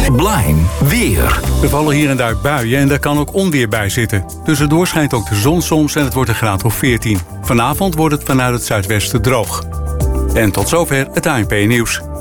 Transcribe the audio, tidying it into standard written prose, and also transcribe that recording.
Blijn weer. Er vallen hier en daar buien en daar kan ook onweer bij zitten. Tussendoor schijnt ook de zon soms en het wordt een graad of 14. Vanavond wordt het vanuit het zuidwesten droog. En tot zover het ANP-nieuws.